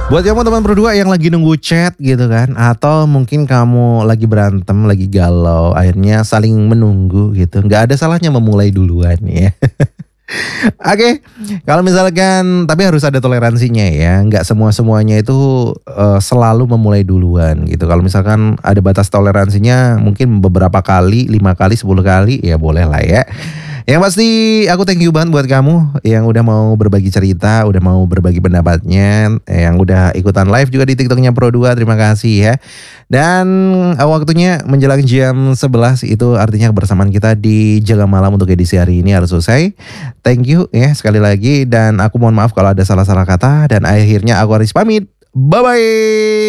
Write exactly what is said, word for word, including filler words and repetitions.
Buat kamu teman berdua yang lagi nunggu chat gitu kan, atau mungkin kamu lagi berantem, lagi galau, akhirnya saling menunggu gitu, nggak ada salahnya memulai duluan ya. Oke, kalau misalkan tapi harus ada toleransinya ya, nggak semua-semuanya itu, eee, selalu memulai duluan gitu. Kalau misalkan ada batas toleransinya mungkin beberapa kali, lima kali, sepuluh kali, ya bolehlah ya. Yang pasti aku thank you banget buat kamu yang udah mau berbagi cerita, udah mau berbagi pendapatnya, yang udah ikutan live juga di TikTok-nya Pro dua, terima kasih ya. Dan, eee, waktunya menjelang jam sebelas itu artinya kebersamaan kita di Jaga Malam untuk edisi hari ini harus selesai. Thank you ya sekali lagi dan aku mohon maaf kalau ada salah-salah kata dan akhirnya aku harus pamit. Bye-bye.